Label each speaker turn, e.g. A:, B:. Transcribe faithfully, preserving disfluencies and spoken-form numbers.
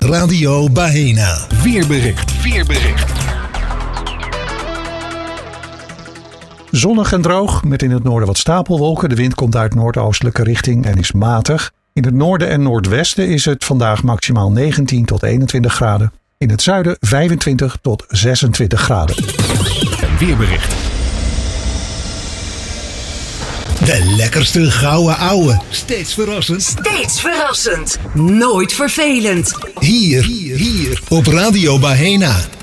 A: Radio Baena.
B: Weerbericht. Weerbericht.
C: Zonnig en droog, met in het noorden wat stapelwolken. De wind komt uit noordoostelijke richting en is matig. In het noorden en noordwesten is het vandaag maximaal negentien tot eenentwintig graden. In het zuiden vijfentwintig tot zesentwintig graden.
B: Een weerbericht.
A: De lekkerste gouden ouwe. Steeds verrassend.
D: Steeds verrassend. Nooit vervelend.
A: Hier, hier, hier op Radio Baena.